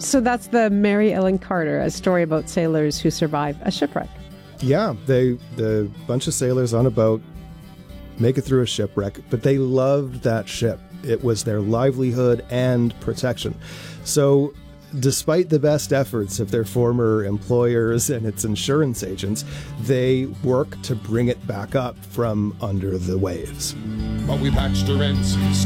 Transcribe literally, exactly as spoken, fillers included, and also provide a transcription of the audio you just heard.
So that's the Mary Ellen Carter, a story about sailors who survive a shipwreck. Yeah, they the bunch of sailors on a boat make it through a shipwreck, but they loved that ship. It was their livelihood and protection. So despite the best efforts of their former employers and its insurance agents, they work to bring it back up from under the waves. But we patched her ends.